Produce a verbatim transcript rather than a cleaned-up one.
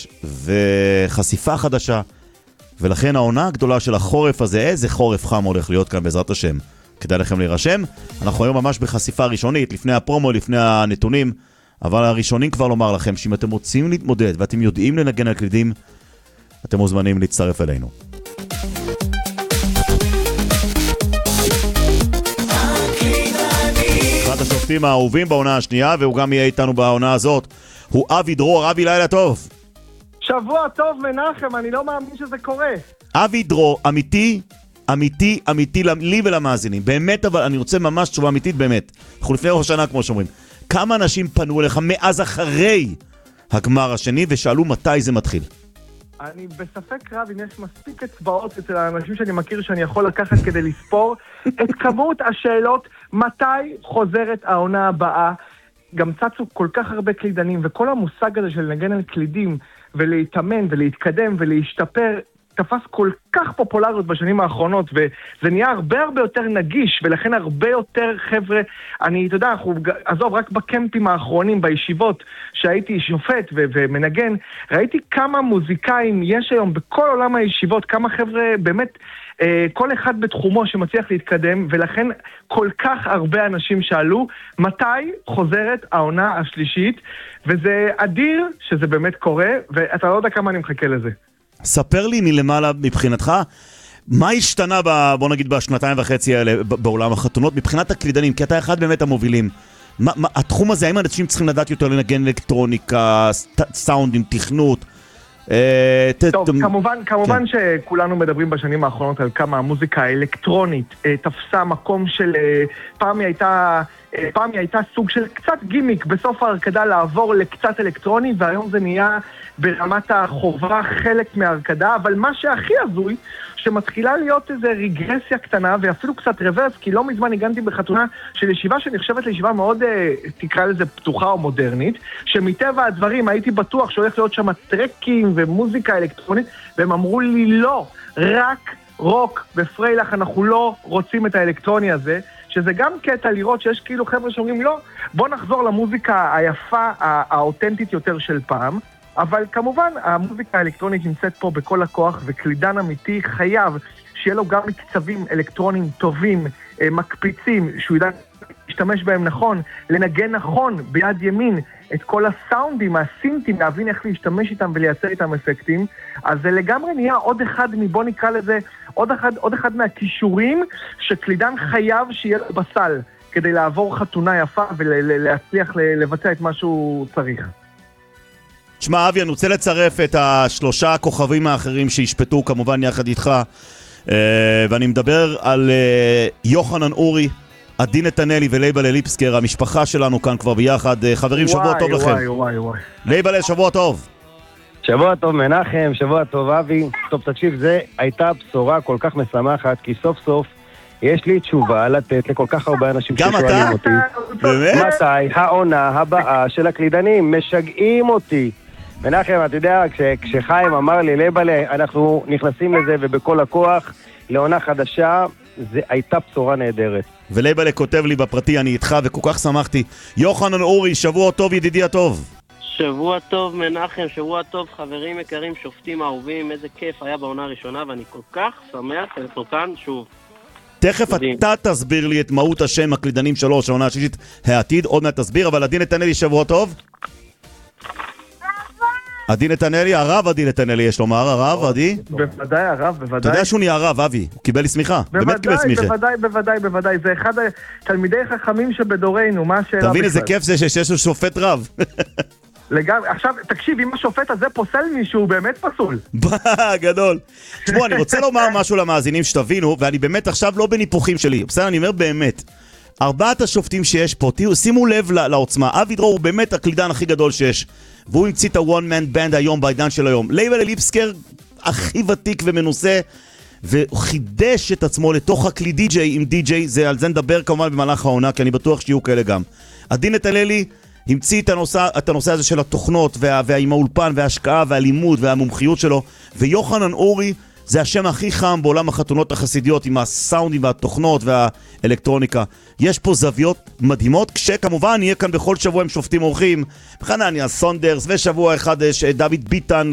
חדש וחשיפה חדשה, ולכן העונה הגדולה של החורף הזה, איזה חורף חם הולך להיות כאן בעזרת השם. כדאי לכם להירשם. אנחנו היום ממש בחשיפה ראשונית, לפני הפרומו, לפני הנתונים, אבל הראשונים כבר לומר לכם שאם אתם רוצים להתמודד ואתם יודעים לנגן על קלידים, אתם מוזמנים להצטרף אלינו. אחד השופטים האהובים בעונה השנייה, והוא גם יהיה איתנו בעונה הזאת, הוא אבי דרור. אבי, לילה טוב. שבוע טוב מנחם, אני לא מאמין שזה קורה. אבי דרור, אמיתי, אמיתי, אמיתי, לי ולמאזינים. באמת, אבל אני רוצה ממש תשובה אמיתית, באמת. אנחנו לפני ראש השנה, כמו שאומרים. כמה אנשים פנו אליך מאז אחרי הגמר השני, ושאלו מתי זה מתחיל? אני בספק רב אם יש מספיק אצבעות אצל האנשים שאני מכיר שאני יכול לקחת כדי לספור את כמות השאלות מתי חוזרת העונה הבאה. גם צצו כל כך הרבה קלידנים, וכל המושג הזה של לנגן על קלידים ולהתאמן ולהתקדם ולהשתפר תפס כל כך פופולריות בשנים האחרונות, וזה נהיה הרבה הרבה יותר נגיש, ולכן הרבה יותר חבר'ה, אני, אתה יודע, אנחנו, עזוב, רק בקמפים האחרונים, בישיבות שהייתי שופט ו- ומנגן, ראיתי כמה מוזיקאים יש היום בכל עולם הישיבות, כמה חבר'ה באמת, אה, כל אחד בתחומו שמצליח להתקדם, ולכן כל כך הרבה אנשים שאלו, מתי חוזרת העונה השלישית, וזה אדיר שזה באמת קורה, ואתה לא יודע כמה אני מחכה לזה. ספר לי מלמעלה מבחינתך, מה השתנה, ב, בוא נגיד, בשנתיים וחצי האלה בעולם החתונות, מבחינת הקלידנים, כי אתה אחד באמת המובילים. מה, מה, התחום הזה, האם אנשים צריכים לדעת יותר לנגן אלקטרוניקה, סאונדים, תכנות? אה, טוב, ת, כמובן, כמובן כן. שכולנו מדברים בשנים האחרונות על כמה המוזיקה האלקטרונית אה, תפסה מקום של, אה, פעם היא הייתה... פעם היא הייתה סוג של קצת גימיק בסוף ההרקדה לעבור לקצת אלקטרוני, והיום זה נהיה ברמת החובה חלק מההרקדה, אבל מה שהכי הזוי, שמתחילה להיות איזו רגרסיה קטנה, ואפילו קצת רוורס, כי לא מזמן הגנתי בחתונה של ישיבה שנחשבת לישיבה מאוד, תקרא לזה פתוחה או מודרנית, שמטבע הדברים הייתי בטוח שהולך להיות שם טרקים ומוזיקה אלקטרונית, והם אמרו לי לא, רק רוק בפריילך, אנחנו לא רוצים את האלקטרוני הזה, שזה גם קטע לראות שיש כאילו חבר'ה שאומרים לא, בוא נחזור למוזיקה היפה, האותנטית יותר של פעם, אבל כמובן המוזיקה האלקטרונית נמצאת פה בכל הכוח, וקלידן אמיתי חייב שיהיה לו גם מקצבים אלקטרונים טובים, מקפיצים, שהוא ידע להשתמש בהם נכון, לנגן נכון ביד ימין את כל הסאונדים, הסינטים, להבין איך להשתמש איתם ולייצר איתם אפקטים. אז זה לגמרי נהיה עוד אחד מבוא נקרא לזה, עוד אחד, עוד אחד מהכישורים שקלידן חייב שיהיה בסל, כדי לעבור חתונה יפה ולהצליח לבצע את מה שהוא צריך. תשמע אבי, אני רוצה לצרף את השלושה הכוכבים האחרים שישפטו כמובן יחד איתך, ואני מדבר על יוחנן אורי, עדי נתנאלי ולייבלה ליפסקר, המשפחה שלנו כאן כבר ביחד. חברים, שבוע וואי, טוב וואי, לכם. וואי, וואי, וואי. לייבלה, שבוע טוב. שבוע טוב מנחם, שבוע טוב אבי. טוב, תקשיב, זה הייתה בשורה כל כך משמחת, כי סוף סוף יש לי תשובה לתת לכל כך הרבה אנשים ששואלים אותי. באמת? מתי העונה הבאה של הקלידנים? משגעים אותי. מנחם, אתה יודע, כש, כשחיים אמר לי, לייבלה, אנחנו נכנסים לזה ובכל הכוח לעונה חדשה, זה הייתה בשורה נהדרת. ולייבלה כותב לי בפרטי, אני איתך וכל כך שמחתי. יוחנן אורי, שבוע טוב ידידי הטוב. שבוע טוב מנחם, שבוע טוב חברים יקרים, שופטים אהובים, איזה כיף היה בעונה הראשונה, ואני כל כך שמח שאנחנו כאן שוב. תכף אתה תסביר לי את מהות השם הקלידנים שלוש, העונה השישית, העתיד, עוד מעט תסביר, אבל עדי נתנאלי, שבוע טוב. עדי נתנאלי, הרב עדי נתנאלי יש לומר, הרב עדי? בוודאי הרב, בוודאי. אתה יודע שהוא נהיה הרב, אבי, הוא קיבל לי סמיכה, באמת קיבל סמיכה. בוודאי, בוודאי, בוודאי, זה אחד התלמידי חכמים שבדורנו, מה השאלה בכלל? תבין איזה כיף זה שיש לו שופט רב. לגמרי, עכשיו, תקשיב, אם השופט הזה פוסל מישהו, הוא באמת פסול. גדול. תשמעו, אני רוצה לומר משהו למאזינים שתבינו, ואני באמת עכשיו לא בניפוחים שלי, בסדר, אני אומר באמת. ארבעת השופטים שיש פה, תראו, שימו לב לעוצמה. אבי דרור הוא באמת הקלידן הכי גדול שיש, והוא המציא את ה-one man band היום, בעידן של היום. לייבלה ליפסקר הכי ותיק ומנוסה, והוא חידש את עצמו לתוך הכלי די-ג'יי עם די-ג'יי, זה על זה נדבר כמובן במהלך העונה, כי אני בטוח שיהיו כאלה גם. עדי נתנאלי המציא את הנושא, את הנושא הזה של התוכנות, וה, ועם האולפן וההשקעה והלימוד והמומחיות שלו, ויוחנן אורי זה השם הכי חם בעולם החתונות החסידיות, עם הסאונדים והתוכנות והאלקטרוניקה. יש פה זוויות מדהימות, כשכמובן יהיה כאן בכל שבוע עם שופטים אורחים, בחנניה סונדרס, ושבוע אחד דוד ביטן,